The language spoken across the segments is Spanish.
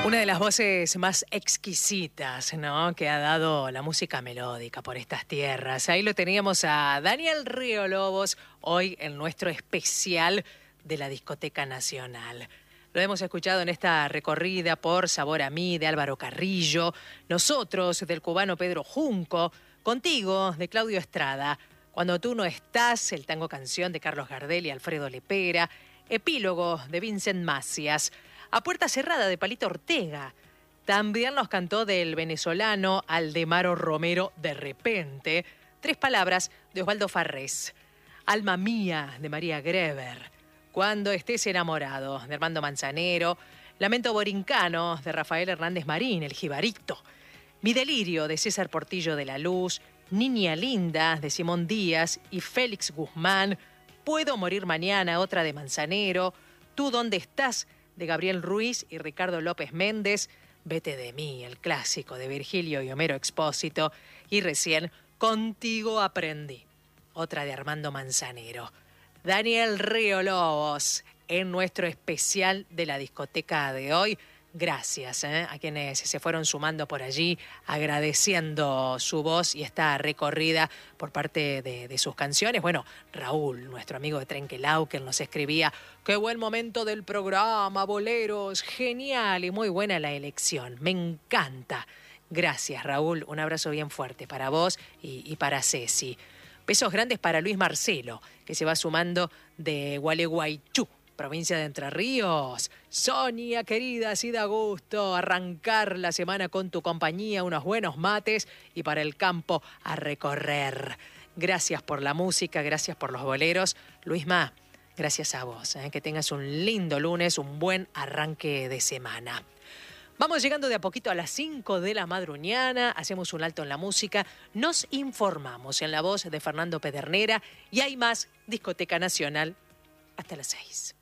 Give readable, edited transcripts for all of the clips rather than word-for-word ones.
Una de las voces más exquisitas, ¿no?, que ha dado la música melódica por estas tierras. Ahí lo teníamos a Daniel Río Lobos, hoy en nuestro especial de la Discoteca Nacional. Lo hemos escuchado en esta recorrida por Sabor a mí, de Álvaro Carrillo, Nosotros, del cubano Pedro Junco, Contigo, de Claudio Estrada, Cuando tú no estás, el tango canción de Carlos Gardel y Alfredo Lepera, Epílogo, de Vincent Macias, A Puerta Cerrada, de Palito Ortega. También nos cantó del venezolano Aldemaro Romero, De repente. Tres palabras, de Osvaldo Farrés. Alma mía, de María Greber. Cuando estés enamorado, de Armando Manzanero. Lamento borincano, de Rafael Hernández Marín, el jibarito. Mi delirio, de César Portillo de la Luz. Niña linda, de Simón Díaz y Félix Guzmán. Puedo morir mañana, otra de Manzanero. Tú dónde estás, de Gabriel Ruiz y Ricardo López Méndez. Vete de mí, el clásico de Virgilio y Homero Expósito. Y recién, Contigo aprendí, otra de Armando Manzanero. Daniel Río Lobos, en nuestro especial de la discoteca de hoy. Gracias a quienes se fueron sumando por allí, agradeciendo su voz y esta recorrida por parte de sus canciones. Bueno, Raúl, nuestro amigo de Trenquelau, que nos escribía: qué buen momento del programa, boleros, genial y muy buena la elección, me encanta. Gracias, Raúl, un abrazo bien fuerte para vos y para Ceci. Besos grandes para Luis Marcelo, que se va sumando de Gualeguaychú, provincia de Entre Ríos. Sonia, querida, sí da gusto arrancar la semana con tu compañía, unos buenos mates y para el campo a recorrer. Gracias por la música, gracias por los boleros. Luisma, gracias a vos. Que tengas un lindo lunes, un buen arranque de semana. Vamos llegando de a poquito a las 5 de la madruñana, hacemos un alto en la música, nos informamos en la voz de Fernando Pedernera y hay más Discoteca Nacional hasta las 6.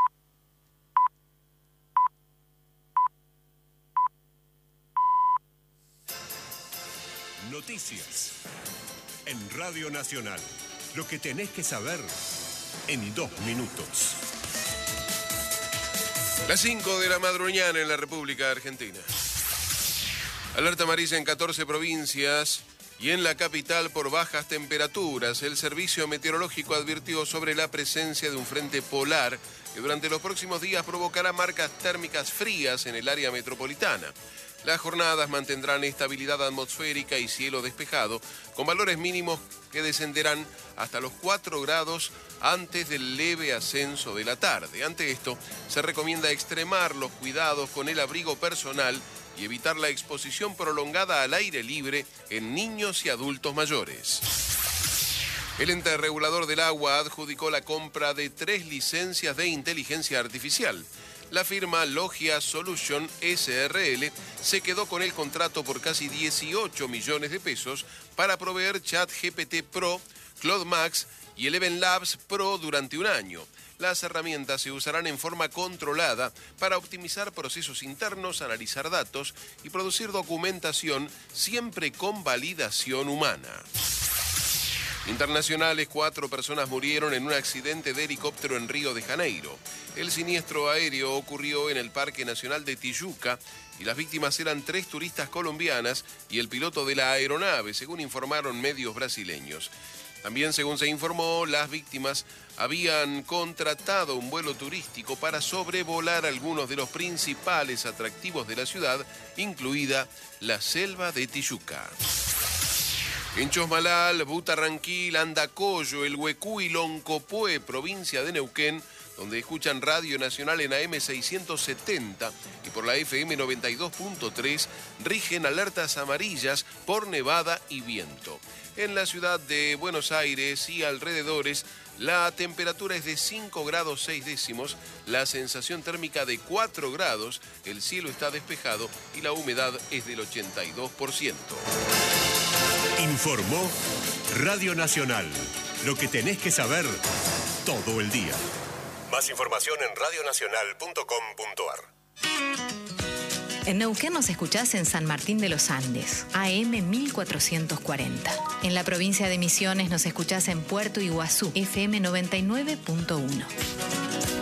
Noticias en Radio Nacional. Lo que tenés que saber en 2 minutos. Las 5 de la madruñana en la República Argentina. Alerta amarilla en 14 provincias y en la capital por bajas temperaturas. El Servicio Meteorológico advirtió sobre la presencia de un frente polar que durante los próximos días provocará marcas térmicas frías en el área metropolitana. Las jornadas mantendrán estabilidad atmosférica y cielo despejado, con valores mínimos que descenderán hasta los 4 grados antes del leve ascenso de la tarde. Ante esto, se recomienda extremar los cuidados con el abrigo personal y evitar la exposición prolongada al aire libre en niños y adultos mayores. El ente regulador del agua adjudicó la compra de 3 licencias de inteligencia artificial. La firma Logia Solution SRL se quedó con el contrato por casi 18 millones de pesos para proveer ChatGPT Pro, Claude Max y Eleven Labs Pro durante un año. Las herramientas se usarán en forma controlada para optimizar procesos internos, analizar datos y producir documentación siempre con validación humana. Internacionales, 4 personas murieron en un accidente de helicóptero en Río de Janeiro. El siniestro aéreo ocurrió en el Parque Nacional de Tijuca y las víctimas eran 3 turistas colombianas y el piloto de la aeronave, según informaron medios brasileños. También, según se informó, las víctimas habían contratado un vuelo turístico para sobrevolar algunos de los principales atractivos de la ciudad, incluida la selva de Tijuca. En Chosmalal, Butarranquil, Andacollo, El Huecú y Loncopué, provincia de Neuquén, donde escuchan Radio Nacional en AM 670 y por la FM 92.3, rigen alertas amarillas por nevada y viento. En la ciudad de Buenos Aires y alrededores, la temperatura es de 5 grados 6 décimos, la sensación térmica de 4 grados, el cielo está despejado y la humedad es del 82%. Informó Radio Nacional. Lo que tenés que saber todo el día. Más información en radionacional.com.ar. En Neuquén nos escuchás en San Martín de los Andes, AM 1440. En la provincia de Misiones nos escuchás en Puerto Iguazú, FM 99.1.